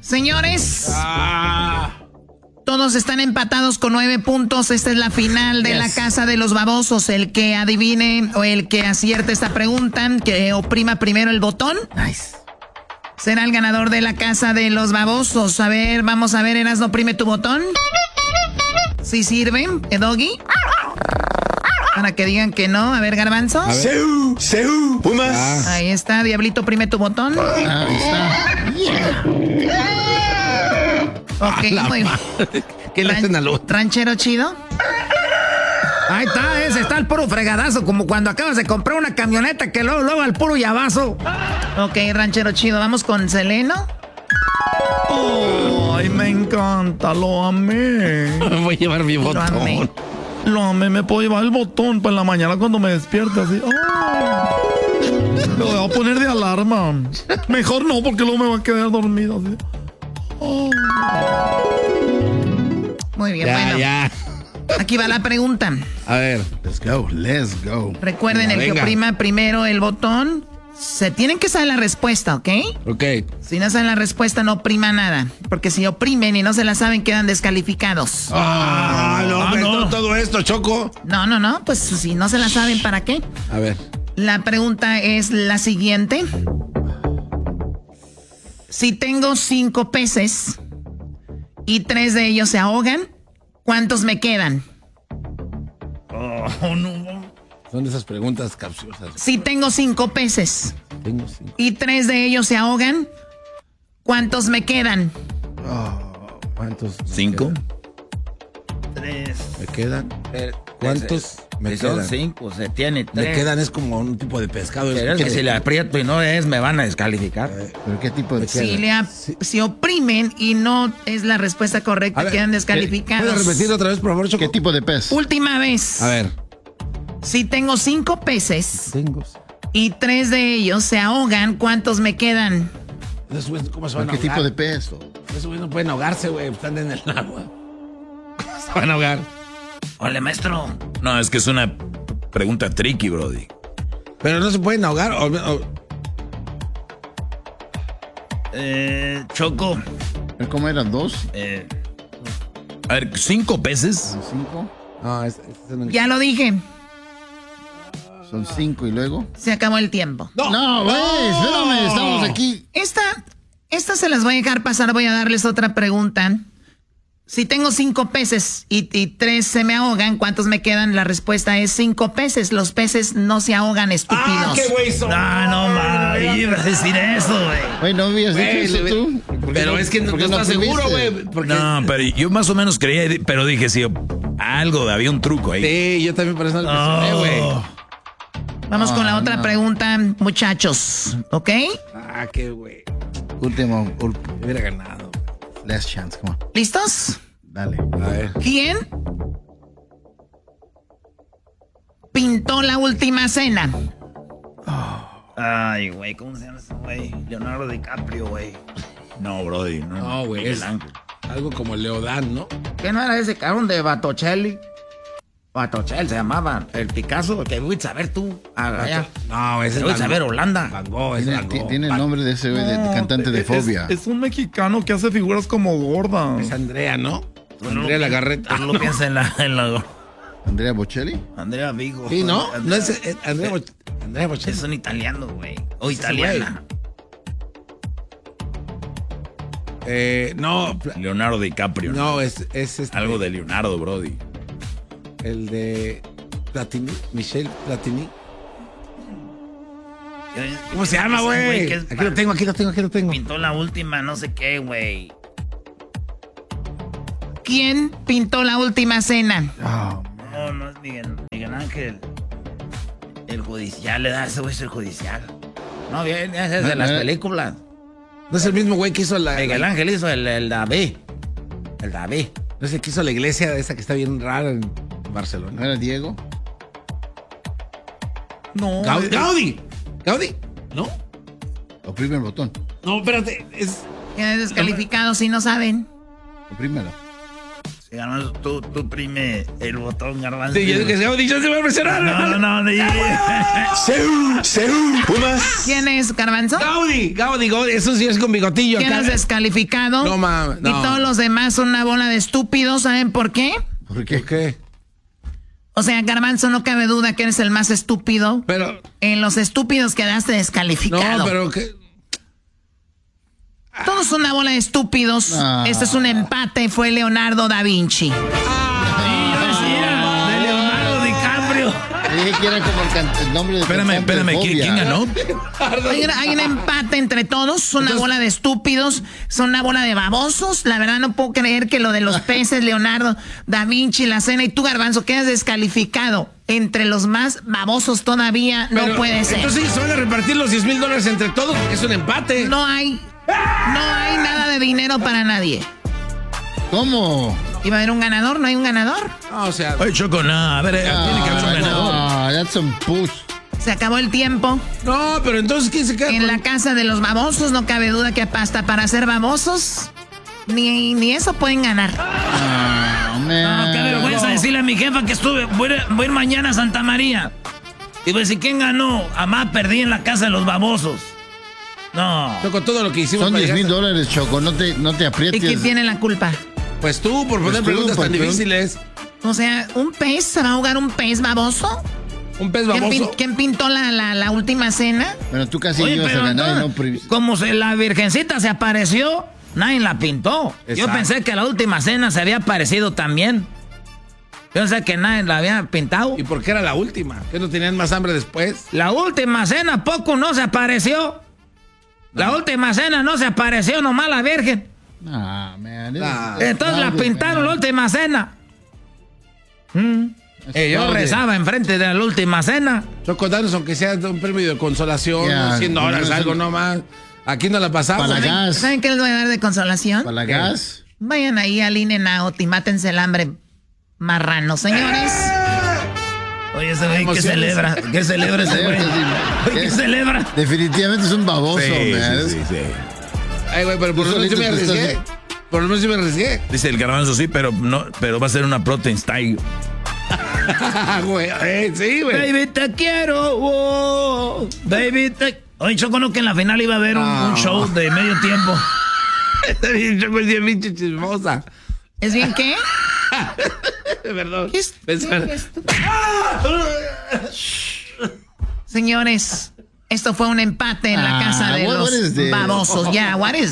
Señores, todos están empatados con 9 puntos. Esta es la final de la Casa de los Babosos. El que adivine o el que acierte esta pregunta, que oprima primero el botón, será el ganador de la Casa de los Babosos. A ver, vamos a ver, Erasmo, oprime tu botón. ¿Sí sirve, Doggy? Para que digan que no. A ver, Garbanzo. ¡Seu! ¡Pumas! Ahí está, Diablito, oprime tu botón. Ahí está. Ok, muy bien. ¿Qué le hacen al otro? ¿Ranchero chido? Ahí está, ese está el puro fregadazo, como cuando acabas de comprar una camioneta que luego al puro llavazo. Ok, ranchero chido, vamos con Seleno. Ay, me encanta, lo amé. Voy a llevar mi botón. Lo amé, me puedo llevar el botón para en la mañana cuando me despierte así. ¡Ay! Lo voy a poner de alarma. Mejor no, porque luego me va a quedar dormido así. ¡Oh! Muy bien, bueno. Aquí va la pregunta. A ver. Let's go. Recuerden, el que oprima primero el botón, se tienen que saber la respuesta, ¿ok? Ok. Si no saben la respuesta, no oprima nada. Porque si oprimen y no se la saben, quedan descalificados. No. Todo esto, Choco. No. Pues si no se la saben, ¿para qué? A ver. La pregunta es la siguiente. Si tengo 5 peces y 3 de ellos se ahogan, ¿cuántos me quedan? Son de esas preguntas capciosas. Si tengo 5 peces Tengo 5. y 3 de ellos se ahogan, ¿cuántos me quedan? ¿Cuántos? 5. 3. ¿Me quedan? ¿Cuántos me son quedan? 5, se tiene 3. Me quedan, es como un tipo de pescado. Pero es que si le aprieto y no es, me van a descalificar. ¿Pero qué tipo de Si oprimen y no es la respuesta correcta, ver, quedan descalificados. ¿Puedes repetirlo otra vez, por favor, Choco? ¿Qué tipo de pez? Última vez. A ver. Si tengo 5 peces Tengo. y 3 de ellos se ahogan, ¿cuántos me quedan? Esos güeyes, ¿cómo se van a ¿Qué ahogar? tipo de pez? Esos güeyes no pueden ahogarse, güey. Están en el agua. Se van a ahogar. Ole, maestro. No, es que es una pregunta tricky, brody. Pero no se pueden ahogar. Choco. ¿Cómo eran? ¿2? A ver, 5 peces. ¿5? No, Ya lo dije. Son 5 y luego. Se acabó el tiempo. No, güey, espérame, estamos aquí. Esta se las voy a dejar pasar. Voy a darles otra pregunta. Si tengo 5 peces y 3 se me ahogan, ¿cuántos me quedan? La respuesta es 5 peces. Los peces no se ahogan, estúpidos. ¡Qué güey son! No, mames, iba a decir eso, güey. Güey, ¿no habías dicho eso tú? Pero es que no estás seguro, güey. No, pero yo más o menos creía, pero dije, sí, algo, había un truco ahí. Sí, yo también por eso lo mencioné, güey. Vamos con la otra pregunta, muchachos. ¿Ok? Qué güey. Último, Hubiera ganado. last chance, come on. ¿Listos? Dale. A ver. ¿Quién pintó la última cena? Ay, güey, ¿cómo se llama ese güey? Leonardo DiCaprio, güey. No, brody, No, güey. Es algo como Leodán, ¿no? ¿Qué no era ese cabrón de Botticelli? Botticelli se llamaba. El Picasso, que voy a saber tú. No, ese es voy a saber Holanda. Van Gogh, ese Van Gogh. Tiene el nombre de ese güey, de cantante de Fobia. Es un mexicano que hace figuras como gordas. Es Andrea, ¿no? Andrea Lagarreta. Tú lo piensas en la ¿Andrea Bocelli? Andrea Vigo. Sí, ¿no? No es Andrea Bocelli. Es un italiano, güey. O italiana. No, Leonardo DiCaprio. no, es Algo de Leonardo, brody. el de Platini, Michel Platini. ¿Cómo se llama, güey? Aquí lo tengo. Pintó la última, no sé qué, güey. ¿Quién pintó la última cena? No es Miguel Ángel. El judicial, le da ese güey, es el judicial. No, bien, ese es de las películas. No es el mismo güey que hizo Miguel Ángel hizo el David. El David. No es el que hizo la iglesia esa que está bien rara en Barcelona. ¿No era Diego? No. Gaudí. ¿No? Oprime el botón. No, espérate. Quedan descalificados si no saben. Oprímelo. Garbanzo, tú prime el botón, Garbanzo. Sí, yo dije, yo se va a presionar. No. Pumas. ¿Quién es, Garbanzo? Gaudi. Eso sí es con bigotillo. ¿Quién es descalificado? No mames. Y todos los demás son una bola de estúpidos, ¿saben por qué? ¿Por qué? ¿Qué? O sea, Garbanzo, no cabe duda que eres el más estúpido. Pero. En los estúpidos quedaste descalificado. No, pero ¿qué? Todos son una bola de estúpidos. Este es un empate, fue Leonardo da Vinci. De Leonardo DiCaprio. Dije que era como el nombre de... Espérame, ¿quién ganó? Hay un empate entre todos, son una bola de estúpidos, son una bola de babosos. La verdad no puedo creer que lo de los peces, Leonardo da Vinci, la cena y tú, Garbanzo, quedas descalificado. Entre los más babosos todavía, no puede ser. Entonces se van a repartir los $10,000 entre todos, porque es un empate. No hay nada de dinero para nadie. ¿Cómo? ¿Iba a haber un ganador? ¿No hay un ganador? No, o sea. Oye, Choco, a ver, tiene que haber un ganador. No, that's some push. Se acabó el tiempo. No, pero entonces, ¿quién se queda En con la casa de los babosos no cabe duda que hasta para ser babosos ni eso pueden ganar. No, qué vergüenza decirle a mi jefa que voy a ir mañana a Santa María. Y pues, ¿y quién ganó? Amá, perdí en la casa de los babosos. No. Choco, todo lo que hicimos. Son $10,000, Choco, no te aprietes. ¿Y quién tiene la culpa? Pues tú, por poner preguntas tan difíciles. O sea, ¿un pez? ¿Se va a jugar un pez baboso? Un pez baboso. ¿Quién pintó la última cena? Bueno, tú casi Oye, ibas a pero ganar y no... como la virgencita se apareció, nadie la pintó. Exacto. Yo pensé que la última cena se había aparecido también. Yo pensé que nadie la había pintado. ¿Y por qué era la última? ¿Que no tenían más hambre después? La última cena, poco no se apareció. La última cena no se apareció, nomás la virgen. Ah, man. Entonces la pintaron la última cena. Yo rezaba enfrente de la última cena. Choco, danos aunque sea un premio de consolación, Ya, $100, no, algo nomás. Aquí no la pasamos. Para la gas. ¿Saben qué les voy a dar de consolación? Para la gas. Vayan ahí al In-N-Out y mátense el hambre marrano, señores. Oye, ese güey, ¿qué celebra? ¿Qué celebra ese güey? ¿Qué celebra? Definitivamente es un baboso, man. Sí. Ay, güey, pero por lo menos yo me arriesgué. Por lo menos yo me arriesgué. Dice el Garbanzo, sí, pero va a ser una protein style. Güey, sí, güey. Baby, te quiero. Oh, baby, te... Oye, Choco, ¿no que en la final iba a haber un show de medio tiempo? Está bien, Choco, es bien pinche chismosa. ¿Es bien qué? Perdón. ¿Qué Señores, esto fue un empate en la casa de los babosos. Ya, what is